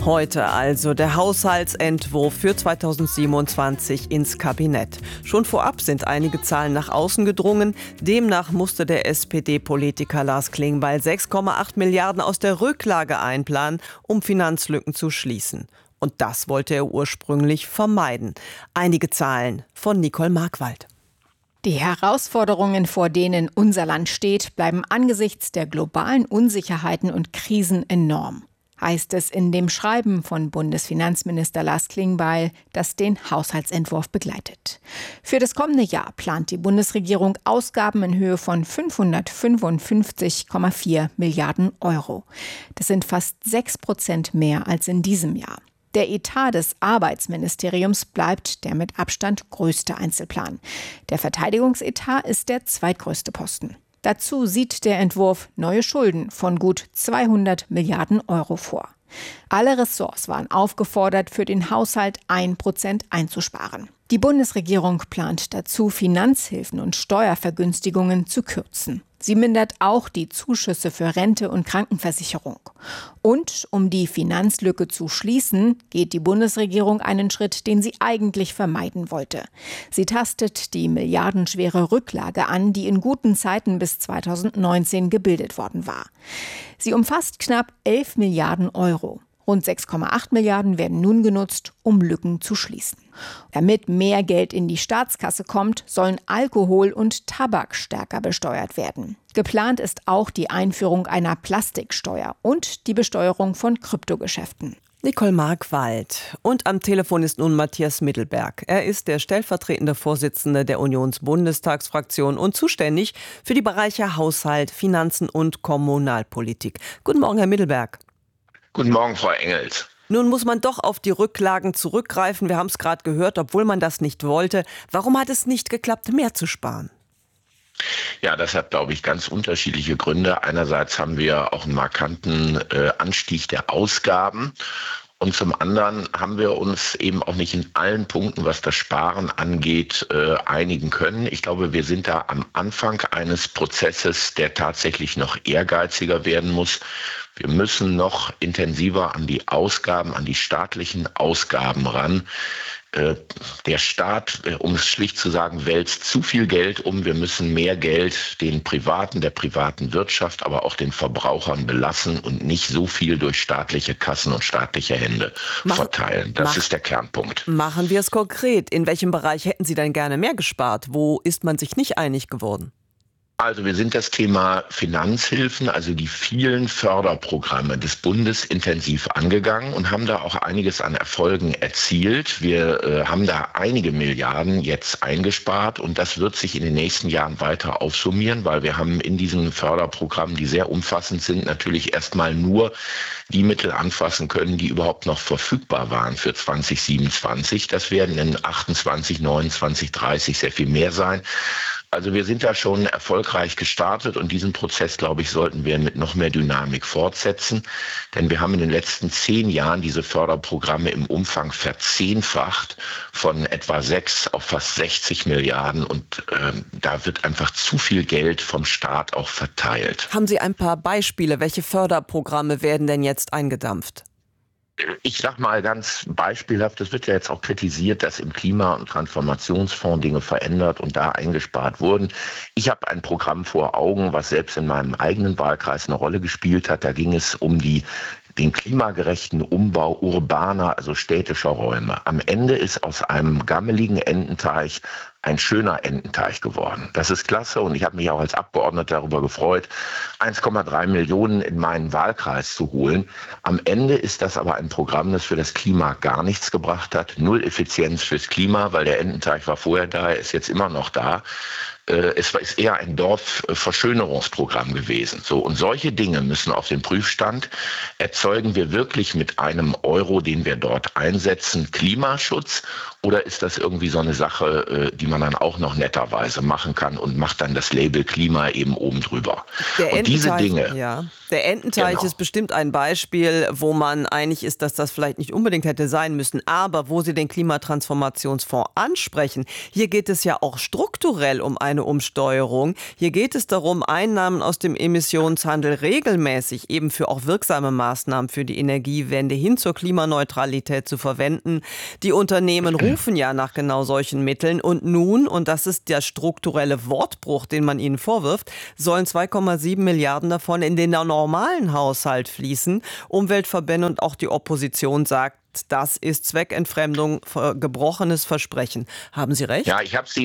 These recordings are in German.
Heute also der Haushaltsentwurf für 2027 ins Kabinett. Schon vorab sind einige Zahlen nach außen gedrungen. Demnach musste der SPD-Politiker Lars Klingbeil 6,8 Milliarden aus der Rücklage einplanen, um Finanzlücken zu schließen. Und das wollte er ursprünglich vermeiden. Einige Zahlen von Nicole Markwald. Die Herausforderungen, vor denen unser Land steht, bleiben angesichts der globalen Unsicherheiten und Krisen enorm, heißt es in dem Schreiben von Bundesfinanzminister Lars Klingbeil, das den Haushaltsentwurf begleitet. Für das kommende Jahr plant die Bundesregierung Ausgaben in Höhe von 555,4 Milliarden Euro. Das sind fast 6% mehr als in diesem Jahr. Der Etat des Arbeitsministeriums bleibt der mit Abstand größte Einzelplan. Der Verteidigungsetat ist der zweitgrößte Posten. Dazu sieht der Entwurf neue Schulden von gut 200 Milliarden Euro vor. Alle Ressorts waren aufgefordert, für den Haushalt 1% einzusparen. Die Bundesregierung plant dazu, Finanzhilfen und Steuervergünstigungen zu kürzen. Sie mindert auch die Zuschüsse für Rente und Krankenversicherung. Und um die Finanzlücke zu schließen, geht die Bundesregierung einen Schritt, den sie eigentlich vermeiden wollte. Sie tastet die milliardenschwere Rücklage an, die in guten Zeiten bis 2019 gebildet worden war. Sie umfasst knapp 11 Milliarden Euro. Rund 6,8 Milliarden werden nun genutzt, um Lücken zu schließen. Damit mehr Geld in die Staatskasse kommt, sollen Alkohol und Tabak stärker besteuert werden. Geplant ist auch die Einführung einer Plastiksteuer und die Besteuerung von Kryptogeschäften. Nicole Markwald. Und am Telefon ist nun Matthias Mittelberg. Er ist der stellvertretende Vorsitzende der Unionsbundestagsfraktion und zuständig für die Bereiche Haushalt, Finanzen und Kommunalpolitik. Guten Morgen, Herr Mittelberg. Guten Morgen, Frau Engels. Nun muss man doch auf die Rücklagen zurückgreifen. Wir haben es gerade gehört, obwohl man das nicht wollte. Warum hat es nicht geklappt, mehr zu sparen? Ja, das hat, glaube ich, ganz unterschiedliche Gründe. Einerseits haben wir auch einen markanten Anstieg der Ausgaben. Und zum anderen haben wir uns eben auch nicht in allen Punkten, was das Sparen angeht, einigen können. Ich glaube, wir sind da am Anfang eines Prozesses, der tatsächlich noch ehrgeiziger werden muss. Wir müssen noch intensiver an die Ausgaben, an die staatlichen Ausgaben ran. Der Staat, um es schlicht zu sagen, wälzt zu viel Geld um. Wir müssen mehr Geld den Privaten, der privaten Wirtschaft, aber auch den Verbrauchern belassen und nicht so viel durch staatliche Kassen und staatliche Hände verteilen. Das ist der Kernpunkt. Machen wir es konkret. In welchem Bereich hätten Sie denn gerne mehr gespart? Wo ist man sich nicht einig geworden? Also wir sind das Thema Finanzhilfen, also die vielen Förderprogramme des Bundes intensiv angegangen und haben da auch einiges an Erfolgen erzielt. Wir haben da einige Milliarden jetzt eingespart und das wird sich in den nächsten Jahren weiter aufsummieren, weil wir haben in diesen Förderprogrammen, die sehr umfassend sind, natürlich erstmal nur die Mittel anfassen können, die überhaupt noch verfügbar waren für 2027. Das werden in 28, 29, 30 sehr viel mehr sein. Also wir sind da schon erfolgreich gestartet und diesen Prozess, glaube ich, sollten wir mit noch mehr Dynamik fortsetzen. Denn wir haben in den letzten 10 Jahren diese Förderprogramme im Umfang verzehnfacht von etwa 6 auf fast 60 Milliarden. Und da wird einfach zu viel Geld vom Staat auch verteilt. Haben Sie ein paar Beispiele? Welche Förderprogramme werden denn jetzt eingedampft? Ich sag mal ganz beispielhaft, es wird ja jetzt auch kritisiert, dass im Klima- und Transformationsfonds Dinge verändert und da eingespart wurden. Ich habe ein Programm vor Augen, was selbst in meinem eigenen Wahlkreis eine Rolle gespielt hat. Da ging es um den klimagerechten Umbau urbaner, also städtischer Räume. Am Ende ist aus einem gammeligen Ententeich ein schöner Ententeich geworden. Das ist klasse und ich habe mich auch als Abgeordneter darüber gefreut, 1,3 Millionen in meinen Wahlkreis zu holen. Am Ende ist das aber ein Programm, das für das Klima gar nichts gebracht hat. Null Effizienz fürs Klima, weil der Ententeich war vorher da, er ist jetzt immer noch da. Es ist eher ein Dorfverschönerungsprogramm gewesen. So, und solche Dinge müssen auf den Prüfstand. Erzeugen wir wirklich mit einem Euro, den wir dort einsetzen, Klimaschutz? Oder ist das irgendwie so eine Sache, die man dann auch noch netterweise machen kann und macht dann das Label Klima eben oben drüber. Und diese Dinge. Ja. Der Ententeich Genau. ist bestimmt ein Beispiel, wo man einig ist, dass das vielleicht nicht unbedingt hätte sein müssen. Aber wo Sie den Klimatransformationsfonds ansprechen, hier geht es ja auch strukturell um eine Umsteuerung. Hier geht es darum, Einnahmen aus dem Emissionshandel regelmäßig eben für auch wirksame Maßnahmen für die Energiewende hin zur Klimaneutralität zu verwenden. Die Unternehmen rufen ja nach genau solchen Mitteln. Und nun, und das ist der strukturelle Wortbruch, den man ihnen vorwirft, sollen 2,7 Milliarden davon in den normalen Haushalt fließen. Umweltverbände und auch die Opposition sagt, das ist Zweckentfremdung, gebrochenes Versprechen. Haben Sie recht? Ja, ich habe es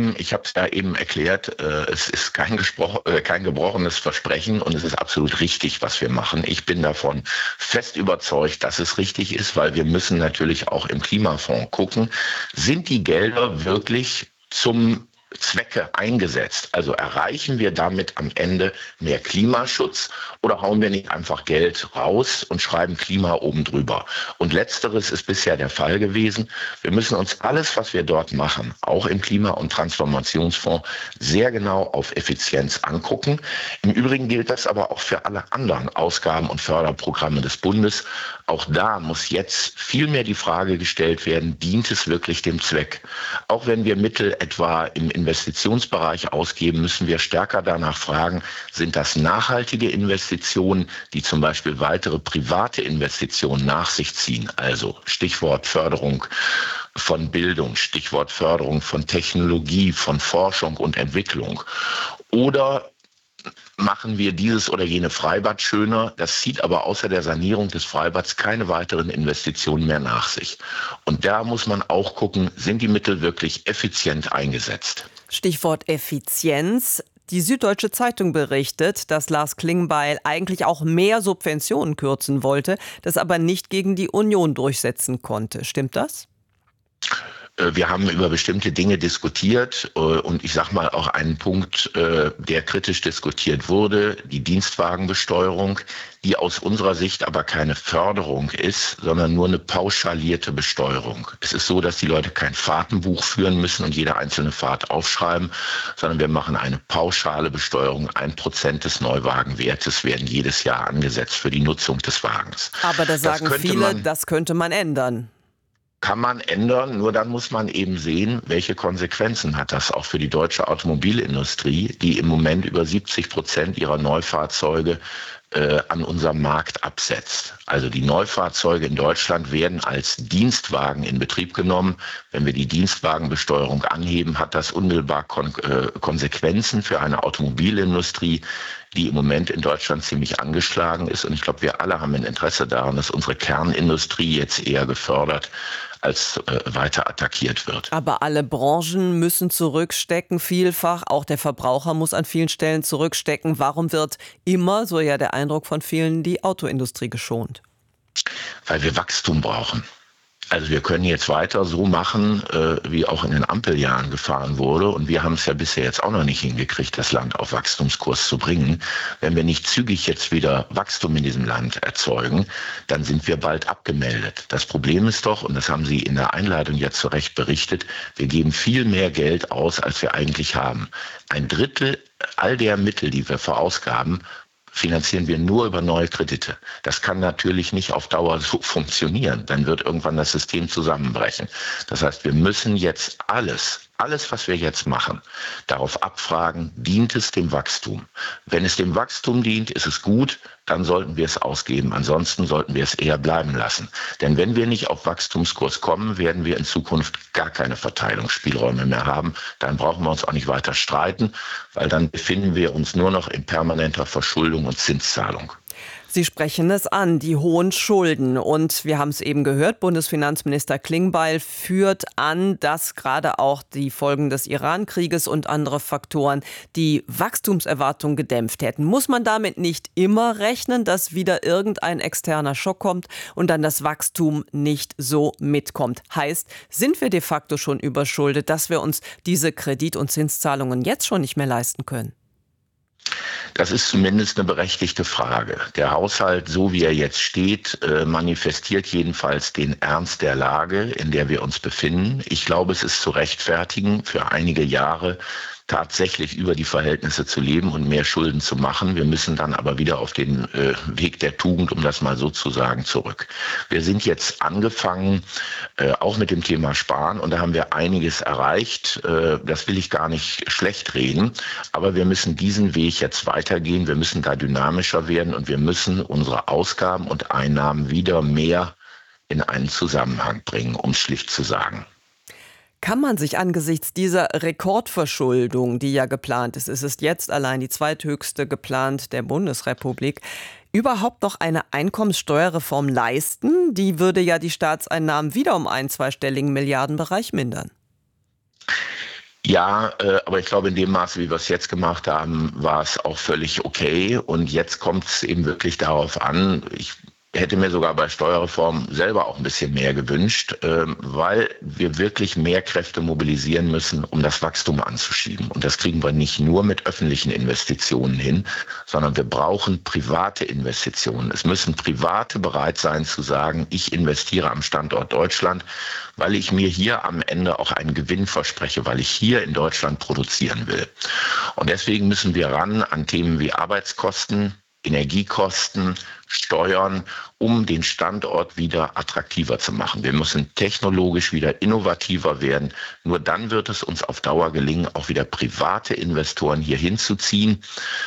ja eben erklärt, es ist kein gebrochenes Versprechen und es ist absolut richtig, was wir machen. Ich bin davon fest überzeugt, dass es richtig ist, weil wir müssen natürlich auch im Klimafonds gucken, sind die Gelder wirklich zum Zwecke eingesetzt? Also erreichen wir damit am Ende mehr Klimaschutz oder hauen wir nicht einfach Geld raus und schreiben Klima oben drüber? Und letzteres ist bisher der Fall gewesen. Wir müssen uns alles, was wir dort machen, auch im Klima- und Transformationsfonds, sehr genau auf Effizienz angucken. Im Übrigen gilt das aber auch für alle anderen Ausgaben und Förderprogramme des Bundes. Auch da muss jetzt viel mehr die Frage gestellt werden, dient es wirklich dem Zweck? Auch wenn wir Mittel etwa im Investitionsbereich ausgeben, müssen wir stärker danach fragen, sind das nachhaltige Investitionen, die zum Beispiel weitere private Investitionen nach sich ziehen? Also Stichwort Förderung von Bildung, Stichwort Förderung von Technologie, von Forschung und Entwicklung. Oder machen wir dieses oder jene Freibad schöner. Das zieht aber außer der Sanierung des Freibads keine weiteren Investitionen mehr nach sich. Und da muss man auch gucken, sind die Mittel wirklich effizient eingesetzt? Stichwort Effizienz. Die Süddeutsche Zeitung berichtet, dass Lars Klingbeil eigentlich auch mehr Subventionen kürzen wollte, das aber nicht gegen die Union durchsetzen konnte. Stimmt das? Wir haben über bestimmte Dinge diskutiert und ich sage mal auch einen Punkt, der kritisch diskutiert wurde, die Dienstwagenbesteuerung, die aus unserer Sicht aber keine Förderung ist, sondern nur eine pauschalierte Besteuerung. Es ist so, dass die Leute kein Fahrtenbuch führen müssen und jede einzelne Fahrt aufschreiben, sondern wir machen eine pauschale Besteuerung. 1% des Neuwagenwertes werden jedes Jahr angesetzt für die Nutzung des Wagens. Aber da sagen viele, das könnte man ändern. Kann man ändern, nur dann muss man eben sehen, welche Konsequenzen hat das auch für die deutsche Automobilindustrie, die im Moment über 70% ihrer Neufahrzeuge an unserem Markt absetzt. Also die Neufahrzeuge in Deutschland werden als Dienstwagen in Betrieb genommen. Wenn wir die Dienstwagenbesteuerung anheben, hat das unmittelbar Konsequenzen für eine Automobilindustrie, die im Moment in Deutschland ziemlich angeschlagen ist. Und ich glaube, wir alle haben ein Interesse daran, dass unsere Kernindustrie jetzt eher gefördert als weiter attackiert wird. Aber alle Branchen müssen zurückstecken, vielfach. Auch der Verbraucher muss an vielen Stellen zurückstecken. Warum wird immer, so ja der Eindruck von vielen, die Autoindustrie geschont? Weil wir Wachstum brauchen. Also wir können jetzt weiter so machen, wie auch in den Ampeljahren gefahren wurde. Und wir haben es ja bisher jetzt auch noch nicht hingekriegt, das Land auf Wachstumskurs zu bringen. Wenn wir nicht zügig jetzt wieder Wachstum in diesem Land erzeugen, dann sind wir bald abgemeldet. Das Problem ist doch, und das haben Sie in der Einleitung ja zu Recht berichtet, wir geben viel mehr Geld aus, als wir eigentlich haben. 1/3 all der Mittel, die wir verausgaben, finanzieren wir nur über neue Kredite. Das kann natürlich nicht auf Dauer so funktionieren. Dann wird irgendwann das System zusammenbrechen. Das heißt, wir müssen jetzt alles, was wir jetzt machen, darauf abfragen, dient es dem Wachstum? Wenn es dem Wachstum dient, ist es gut, dann sollten wir es ausgeben. Ansonsten sollten wir es eher bleiben lassen. Denn wenn wir nicht auf Wachstumskurs kommen, werden wir in Zukunft gar keine Verteilungsspielräume mehr haben. Dann brauchen wir uns auch nicht weiter streiten, weil dann befinden wir uns nur noch in permanenter Verschuldung und Zinszahlung. Sie sprechen es an, die hohen Schulden. Und wir haben es eben gehört, Bundesfinanzminister Klingbeil führt an, dass gerade auch die Folgen des Iran-Krieges und andere Faktoren die Wachstumserwartung gedämpft hätten. Muss man damit nicht immer rechnen, dass wieder irgendein externer Schock kommt und dann das Wachstum nicht so mitkommt? Heißt, sind wir de facto schon überschuldet, dass wir uns diese Kredit- und Zinszahlungen jetzt schon nicht mehr leisten können? Das ist zumindest eine berechtigte Frage. Der Haushalt, so wie er jetzt steht, manifestiert jedenfalls den Ernst der Lage, in der wir uns befinden. Ich glaube, es ist zu rechtfertigen, für einige Jahre tatsächlich über die Verhältnisse zu leben und mehr Schulden zu machen. Wir müssen dann aber wieder auf den Weg der Tugend, um das mal so zu sagen, zurück. Wir sind jetzt angefangen, auch mit dem Thema Sparen, und da haben wir einiges erreicht. Das will ich gar nicht schlecht reden, aber wir müssen diesen Weg jetzt weitergehen. Wir müssen da dynamischer werden und wir müssen unsere Ausgaben und Einnahmen wieder mehr in einen Zusammenhang bringen, um es schlicht zu sagen. Kann man sich angesichts dieser Rekordverschuldung, die ja geplant ist, es ist jetzt allein die zweithöchste geplant der Bundesrepublik, überhaupt noch eine Einkommenssteuerreform leisten? Die würde ja die Staatseinnahmen wieder um einen zweistelligen Milliardenbereich mindern. Ja, aber ich glaube, in dem Maße, wie wir es jetzt gemacht haben, war es auch völlig okay. Und jetzt kommt es eben wirklich darauf an, ich hätte mir sogar bei Steuerreform selber auch ein bisschen mehr gewünscht, weil wir wirklich mehr Kräfte mobilisieren müssen, um das Wachstum anzuschieben. Und das kriegen wir nicht nur mit öffentlichen Investitionen hin, sondern wir brauchen private Investitionen. Es müssen Private bereit sein zu sagen, ich investiere am Standort Deutschland, weil ich mir hier am Ende auch einen Gewinn verspreche, weil ich hier in Deutschland produzieren will. Und deswegen müssen wir ran an Themen wie Arbeitskosten, Energiekosten, Steuern, um den Standort wieder attraktiver zu machen. Wir müssen technologisch wieder innovativer werden. Nur dann wird es uns auf Dauer gelingen, auch wieder private Investoren hier hinzuziehen.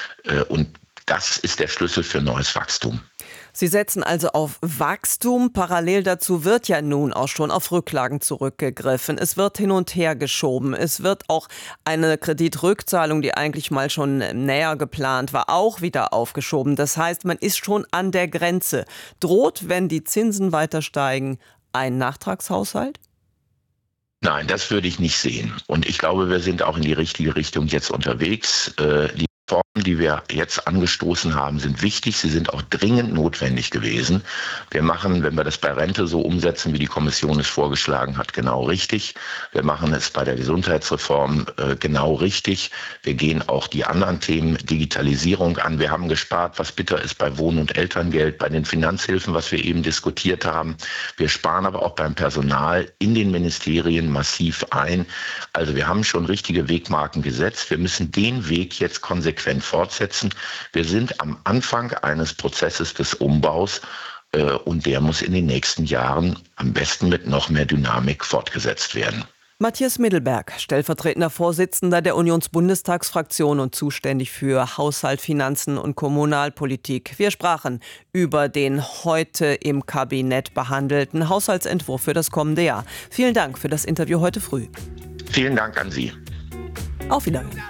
Und das ist der Schlüssel für neues Wachstum. Sie setzen also auf Wachstum. Parallel dazu wird ja nun auch schon auf Rücklagen zurückgegriffen. Es wird hin und her geschoben. Es wird auch eine Kreditrückzahlung, die eigentlich mal schon näher geplant war, auch wieder aufgeschoben. Das heißt, man ist schon an der Grenze. Droht, wenn die Zinsen weiter steigen, ein Nachtragshaushalt? Nein, das würde ich nicht sehen. Und ich glaube, wir sind auch in die richtige Richtung jetzt unterwegs. Die Reformen, die wir jetzt angestoßen haben, sind wichtig. Sie sind auch dringend notwendig gewesen. Wir machen, wenn wir das bei Rente so umsetzen, wie die Kommission es vorgeschlagen hat, genau richtig. Wir machen es bei der Gesundheitsreform genau richtig. Wir gehen auch die anderen Themen, Digitalisierung an. Wir haben gespart, was bitter ist bei Wohn- und Elterngeld, bei den Finanzhilfen, was wir eben diskutiert haben. Wir sparen aber auch beim Personal in den Ministerien massiv ein. Also wir haben schon richtige Wegmarken gesetzt. Wir müssen den Weg jetzt konsequent fortsetzen. Wir sind am Anfang eines Prozesses des Umbaus und der muss in den nächsten Jahren am besten mit noch mehr Dynamik fortgesetzt werden. Matthias Middelberg, stellvertretender Vorsitzender der Unionsbundestagsfraktion und zuständig für Haushalt, Finanzen und Kommunalpolitik. Wir sprachen über den heute im Kabinett behandelten Haushaltsentwurf für das kommende Jahr. Vielen Dank für das Interview heute früh. Vielen Dank an Sie. Auf Wiedersehen.